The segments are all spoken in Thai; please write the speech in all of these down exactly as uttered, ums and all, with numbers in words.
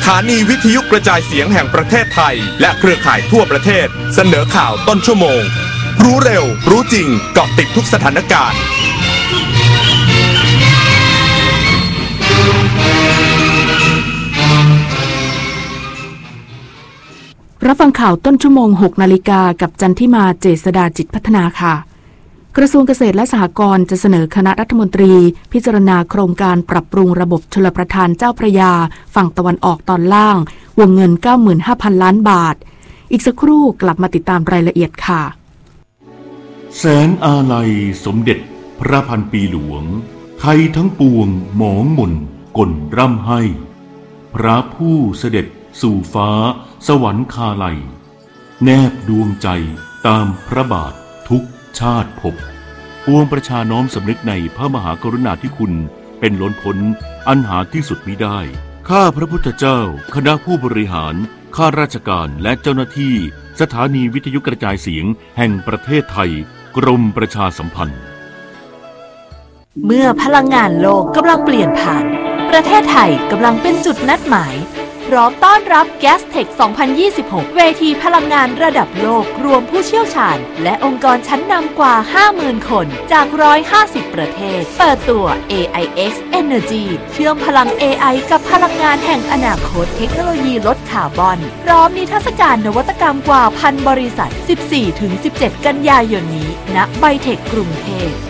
ถานีวิทยุกระจายเสียงแห่งประเทศไทยและเครือข่ายทั่วประเทศเสนอข่าวต้นชั่วโมงรู้เร็วรู้จริงเกาะติดทุกสถานการณ์รับฟังข่าวต้นชั่วโมงหกนาฬิกากับจันทิมาเจษฎาจิตพัฒนาค่ะกระทรวงเกษตรและสหกรณ์จะเสนอคณะรัฐมนตรีพิจารณาโครงการปรับปรุงระบบชลประทานเจ้าพระยาฝั่งตะวันออกตอนล่างวงเงิน เก้าหมื่นห้าพัน ล้านบาทอีกสักครู่กลับมาติดตามรายละเอียดค่ะแสนอาลัยสมเด็จพระพันปีหลวงไทยทั้งปวงหมองหม่นก่นร่ำให้พระผู้เสด็จสู่ฟ้าสวรรคาลัยแนบดวงใจตามพระบาททุกชาติภพปวงประชาน้อมสำนึกในพระมหากรุณาธิคุณเป็นล้นพ้นอันหาที่สุดมิได้ข้าพระพุทธเจ้าคณะผู้บริหารข้าราชการและเจ้าหน้าที่สถานีวิทยุกระจายเสียงแห่งประเทศไทยกรมประชาสัมพันธ์เมื่อพลังงานโลกกำลังเปลี่ยนผ่านประเทศไทยกำลังเป็นจุดนัดหมายพร้อมต้อนรับ แกสเทค สองพันยี่สิบหก เวทีพลังงานระดับโลกรวมผู้เชี่ยวชาญและองค์กรชั้นนำกว่า ห้าหมื่น คนจากหนึ่งร้อยห้าสิบประเทศเปิดตัว เอ ไอ เอ็กซ์ Energy เชื่อมพลัง เอ ไอ กับพลังงานแห่งอนาคตเทคโนโลยีลดคาร์บอนพร้อมนิทรรศการนวัตกรรมกว่าพันบริษัท สิบสี่ถึงสิบเจ็ด กันยายนนี้ณไบเทคกรุงเทพ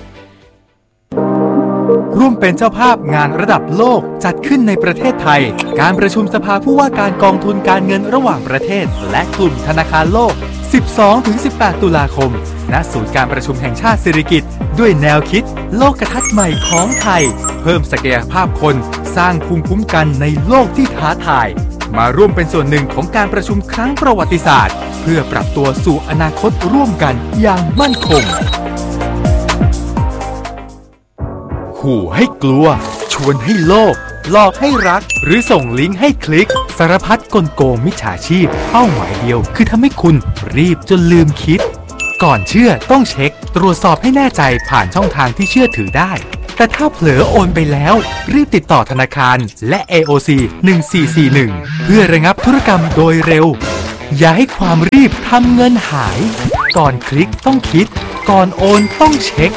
ร่วมเป็นเจ้าภาพงานระดับโลกจัดขึ้นในประเทศไทยการประชุมสภาผู้ว่าการกองทุนการเงินระหว่างประเทศและกลุ่มธนาคารโลก สิบสองถึงสิบแปด ตุลาคมณศูนย์การประชุมแห่งชาติสิริกิติ์ด้วยแนวคิดโลกทัศน์ใหม่ของไทยเพิ่มศักยภาพคนสร้างภูมิคุ้มกันในโลกที่ท้าทายมาร่วมเป็นส่วนหนึ่งของการประชุมครั้งประวัติศาสตร์เพื่อปรับตัวสู่อนาคตร่วมกันอย่างมั่นคงขู่ให้กลัวชวนให้โลภหลอกให้รักหรือส่งลิงก์ให้คลิกสารพัดกลโกงมิจฉาชีพเป้าหมายเดียวคือทำให้คุณรีบจนลืมคิดก่อนเชื่อต้องเช็คตรวจสอบให้แน่ใจผ่านช่องทางที่เชื่อถือได้แต่ถ้าเผลอโอนไปแล้วรีบติดต่อธนาคารและ เอ โอ ซี หนึ่งสี่สี่หนึ่งเพื่อระงับธุรกรรมโดยเร็วอย่าให้ความรีบทำเงินหายก่อนคลิกต้องคิดก่อนโอนต้องเช็ค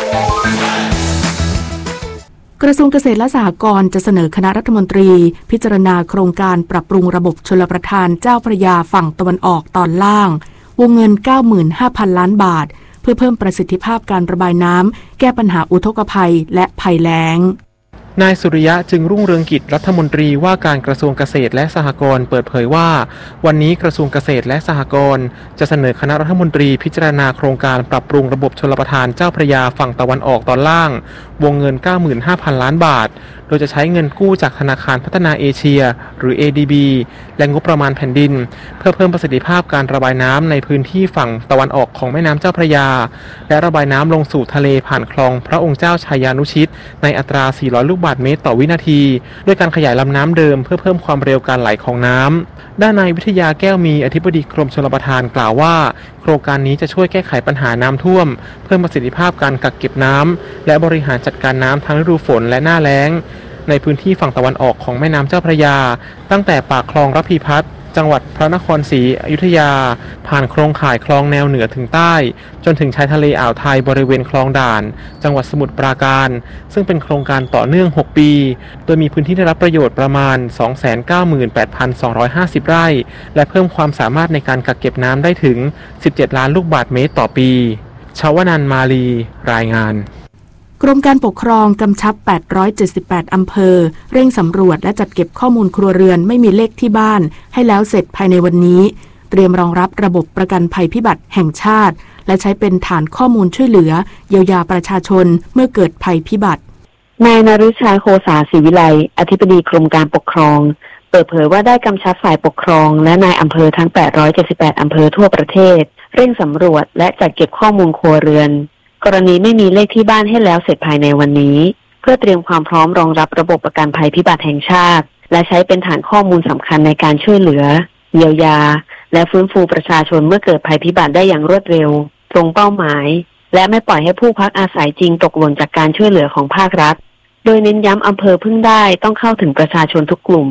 กระทรวงเกษตรและสหกรณ์จะเสนอคณะรัฐมนตรีพิจารณาโครงการปรับปรุงระบบชลประทานเจ้าพระยาฝั่งตะวันออกตอนล่างวงเงิน เก้าหมื่นห้าพัน ล้านบาทเพื่อเพิ่มประสิทธิภาพการระบายน้ำแก้ปัญหาอุทกภัยและภัยแล้งนายสุริยะจึงรุ่งเรืองกิจรัฐมนตรีว่าการกระทรวงเกษตรและสหกรณ์เปิดเผยว่าวันนี้กระทรวงเกษตรและสหกรณ์จะเสนอคณะรัฐมนตรีพิจารณาโครงการปรับปรุงระบบชลประทานเจ้าพระยาฝั่งตะวันออกตอนล่างวงเงิน เก้าหมื่นห้าพัน ล้านบาทโดยจะใช้เงินกู้จากธนาคารพัฒนาเอเชียหรือ เอ ดี บี และงบประมาณแผ่นดินเพื่อเพิ่มประสิทธิภาพการระบายน้ำในพื้นที่ฝั่งตะวันออกของแม่น้ำเจ้าพระยาและระบายน้ำลงสู่ทะเลผ่านคลองพระองค์เจ้าชัยยานุชิตในอัตราสี่ร้อยลูกบาศก์เมตรต่อวินาทีด้วยการขยายลำน้ำเดิมเพื่อเพิ่มความเร็วการไหลของน้ำด้านนายวิทยาแก้วมีอธิบดีกรมชลประทานกล่าวว่าโครงการนี้จะช่วยแก้ไขปัญหาน้ำท่วมเพิ่มประสิทธิภาพการกักเก็บน้ำและบริหารจัดการน้ำทั้งฤดูฝนและหน้าแล้งในพื้นที่ฝั่งตะวันออกของแม่น้ำเจ้าพระยาตั้งแต่ปากคลองระพีพัฒน์จังหวัดพระนครศรีอยุธยาผ่านโครงข่ายคลองแนวเหนือถึงใต้จนถึงชายทะเลอ่าวไทยบริเวณคลองด่านจังหวัดสมุทรปราการซึ่งเป็นโครงการต่อเนื่องหกปีโดยมีพื้นที่ได้รับประโยชน์ประมาณ สองแสนเก้าหมื่นแปดพันสองร้อยห้าสิบ ไร่และเพิ่มความสามารถในการกักเก็บน้ำได้ถึงสิบเจ็ดล้านลูกบาศก์เมตรต่อปีชวนันท์ มาลีรายงานกรมการปกครองกำชับแปดร้อยเจ็ดสิบแปดอำเภอเร่งสำรวจและจัดเก็บข้อมูลครัวเรือนไม่มีเลขที่บ้านให้แล้วเสร็จภายในวันนี้เตรียมรองรับระบบประกันภัยพิบัติแห่งชาติและใช้เป็นฐานข้อมูลช่วยเหลือเยียวยาประชาชนเมื่อเกิดภัยพิบัตินายนฤชัยโคสาศรีวิไลอธิบดีกรมการปกครองเปิดเผยว่าได้กำชับฝ่ายปกครองและนายอำเภอทั้งแปดร้อยเจ็ดสิบแปดอำเภอทั่วประเทศเร่งสำรวจและจัดเก็บข้อมูลครัวเรือนกรณีไม่มีเลขที่บ้านให้แล้วเสร็จภายในวันนี้เพื่อเตรียมความพร้อมรองรับระบบประกันภัยพิบัติแห่งชาติและใช้เป็นฐานข้อมูลสำคัญในการช่วยเหลือเยียวยาและฟื้นฟูประชาชนเมื่อเกิดภัยพิบัติได้อย่างรวดเร็วตรงเป้าหมายและไม่ปล่อยให้ผู้พักอาศัยจริงตกหล่นจากการช่วยเหลือของภาครัฐโดยเน้นย้ำอำเภอพึ่งได้ต้องเข้าถึงประชาชนทุกกลุ่ม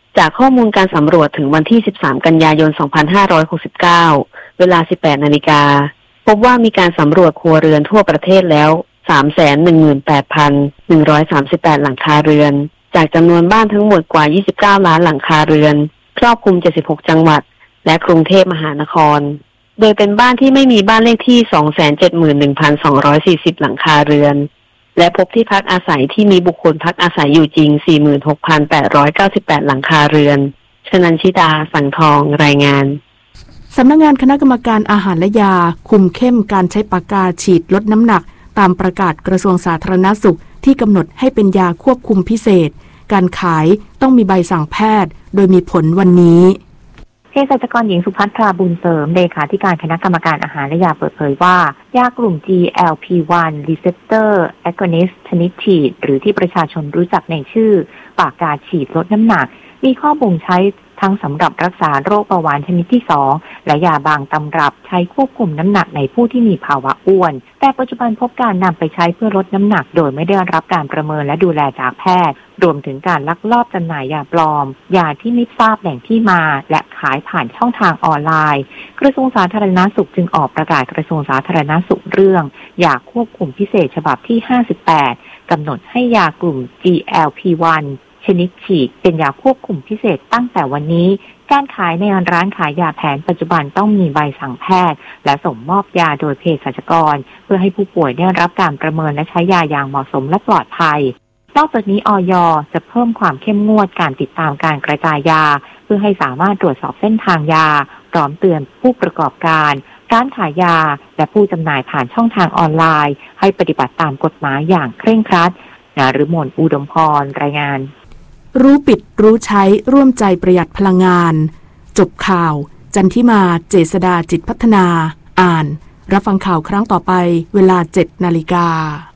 จากข้อมูลการสำรวจถึงวันที่ สิบสาม กันยายน สองพันห้าร้อยหกสิบเก้า เวลา สิบแปด นาฬิกาพบว่ามีการสำรวจครัวเรือนทั่วประเทศแล้ว สามแสนหนึ่งหมื่นแปดพันหนึ่งร้อยสามสิบแปด หลังคาเรือนจากจำนวนบ้านทั้งหมดกว่า ยี่สิบเก้า ล้านหลังคาเรือนครอบคลุม เจ็ดสิบหก จังหวัดและกรุงเทพมหานครโดยเป็นบ้านที่ไม่มีบ้านเลขที่ สองแสนเจ็ดหมื่นหนึ่งพันสองร้อยสี่สิบ หลังคาเรือนและพบที่พักอาศัยที่มีบุคคลพักอาศัยอยู่จริง สี่หมื่นหกพันแปดร้อยเก้าสิบแปด หลังคาเรือนชนันชิดาสังทองรายงานสำนักงานคณะกรรมการอาหารและยาคุมเข้มการใช้ปากกาฉีดลดน้ำหนักตามประกาศกระทรวงสาธารณสุขที่กำหนดให้เป็นยาควบคุมพิเศษการขายต้องมีใบสั่งแพทย์โดยมีผลวันนี้เภสัชกรหญิงสุภัทราบุญเสริมเลขาธิการคณะกรรมการอาหารและยาเปิดเผยว่ายากลุ่ม จี แอล พี วัน Receptor Agonist ชนิดฉีดหรือที่ประชาชนรู้จักในชื่อปากกาฉีดลดน้ำหนักมีข้อบ่งใช้ทั้งสำหรับรักษาโรคเบาหวานชนิดที่สองและยาบางตำรับใช้ควบคุมน้ำหนักในผู้ที่มีภาวะอ้วนแต่ปัจจุบันพบการนำไปใช้เพื่อลดน้ำหนักโดยไม่ได้รับการประเมินและดูแลจากแพทย์รวมถึงการลักลอบจำหน่ายยาปลอมยาที่ไม่ทราบแหล่งที่มาและขายผ่านช่องทางออนไลน์กระทรวงสาธารณสุขจึงออกประกาศกระทรวงสาธารณสุขเรื่องยาควบคุมพิเศษฉบับที่ห้าสิบแปดกำหนดให้ยากลุ่ม จี แอล พี วันชนิดฉีดเป็นยาควบคุมพิเศษตั้งแต่วันนี้การขายในร้านขายยาแผนปัจจุบันต้องมีใบสั่งแพทย์และส่งมอบยาโดยเภสัชกรเพื่อให้ผู้ป่วยได้รับการประเมินและใช้ยาอย่างเหมาะสมและปลอดภัยนอกจากนี้อย.จะเพิ่มความเข้มงวดการติดตามการกระจายยาเพื่อให้สามารถตรวจสอบเส้นทางยาพร้อมเตือนผู้ประกอบการร้านขายยาและผู้จำหน่ายผ่านช่องทางออนไลน์ให้ปฏิบัติตามกฎหมายอย่างเคร่งครัดนฤมลอุดมพรรายงานรู้ปิดรู้ใช้ร่วมใจประหยัดพลังงานจบข่าวจันทิมาเจษฎาจิตพัฒนาอ่านรับฟังข่าวครั้งต่อไปเวลา เจ็ด นาฬิกา